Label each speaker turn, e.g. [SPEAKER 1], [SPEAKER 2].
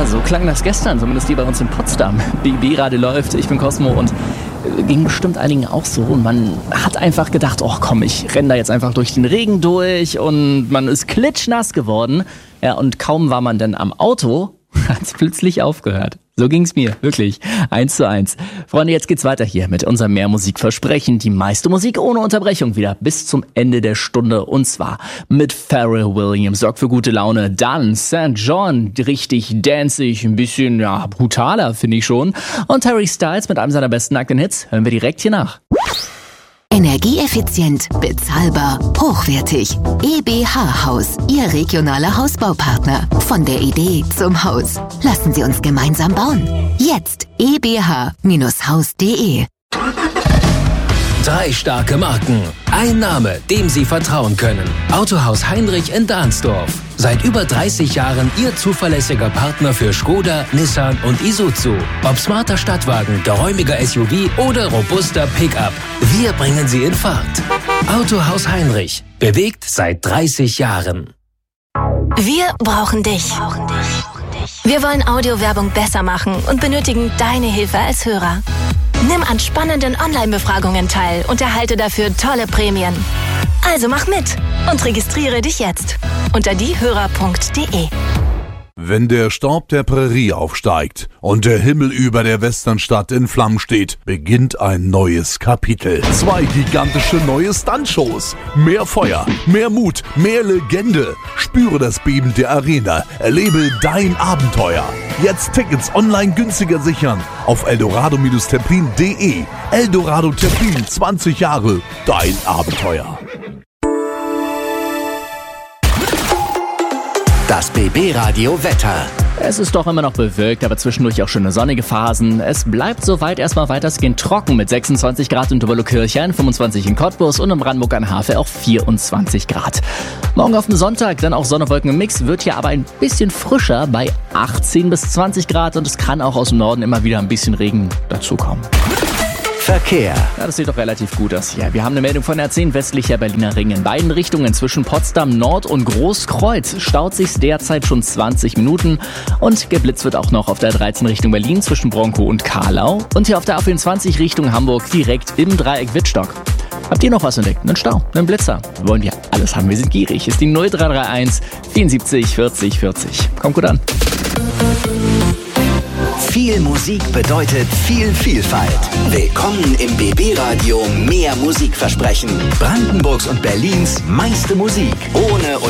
[SPEAKER 1] so klang das gestern, zumindest hier bei uns in Potsdam. BB-Radio läuft, ich bin Cosmo und ging bestimmt einigen auch so. Und man hat einfach gedacht, oh komm, ich renne da jetzt einfach durch den Regen durch und man ist klitschnass geworden. Ja, und kaum war man dann am Auto, hat es plötzlich aufgehört. So ging's mir, wirklich. 1:1. Freunde, jetzt geht's weiter hier mit unserem Mehrmusikversprechen. Die meiste Musik ohne Unterbrechung wieder bis zum Ende der Stunde. Und zwar mit Pharrell Williams, sorgt für gute Laune. Dann St. John, richtig danzig, ein bisschen, ja, brutaler, finde ich schon. Und Harry Styles mit einem seiner besten nackten Hits. Hören wir direkt hier nach.
[SPEAKER 2] Energieeffizient, bezahlbar, hochwertig. EBH Haus, Ihr regionaler Hausbaupartner. Von der Idee zum Haus. Lassen Sie uns gemeinsam bauen. Jetzt ebh-haus.de.
[SPEAKER 3] 3 starke Marken. Ein Name, dem Sie vertrauen können. Autohaus Heinrich in Dahnsdorf. Seit über 30 Jahren Ihr zuverlässiger Partner für Skoda, Nissan und Isuzu. Ob smarter Stadtwagen, geräumiger SUV oder robuster Pickup. Wir bringen Sie in Fahrt. Autohaus Heinrich. Bewegt seit 30 Jahren.
[SPEAKER 4] Wir brauchen dich. Wir wollen Audiowerbung besser machen und benötigen deine Hilfe als Hörer. Nimm an spannenden Online-Befragungen teil und erhalte dafür tolle Prämien. Also mach mit und registriere dich jetzt unter diehörer.de.
[SPEAKER 5] Wenn der Staub der Prärie aufsteigt und der Himmel über der Westernstadt in Flammen steht, beginnt ein neues Kapitel. 2 gigantische neue Stuntshows. Mehr Feuer, mehr Mut, mehr Legende. Spüre das Beben der Arena. Erlebe dein Abenteuer. Jetzt Tickets online günstiger sichern auf eldorado-terpin.de. Eldorado Terpin, 20 Jahre, dein Abenteuer.
[SPEAKER 6] Das BB-Radio Wetter.
[SPEAKER 1] Es ist doch immer noch bewölkt, aber zwischendurch auch schöne sonnige Phasen. Es bleibt soweit erstmal weitestgehend trocken mit 26 Grad in Doberlo-Kirchhain, 25 in Cottbus und in Brandenburg an Havel auch 24 Grad. Morgen auf den Sonntag dann auch Sonne, Wolken im Mix, wird hier aber ein bisschen frischer bei 18 bis 20 Grad und es kann auch aus dem Norden immer wieder ein bisschen Regen dazukommen.
[SPEAKER 6] Verkehr.
[SPEAKER 1] Ja, das sieht doch relativ gut aus hier. Wir haben eine Meldung von der 10 westlicher Berliner Ring. In beiden Richtungen zwischen Potsdam Nord und Großkreuz staut sich derzeit schon 20 Minuten. Und geblitzt wird auch noch auf der 13 Richtung Berlin zwischen Bronkow und Carlau. Und hier auf der A24 Richtung Hamburg direkt im Dreieck Wittstock. Habt ihr noch was entdeckt? Einen Stau, einen Blitzer? Wollen wir alles haben, wir sind gierig. Ist die 0331 74 40 40. Kommt gut an.
[SPEAKER 6] Viel Musik bedeutet viel Vielfalt. Willkommen im BB-Radio Mehr Musikversprechen. Brandenburgs und Berlins meiste Musik. Ohne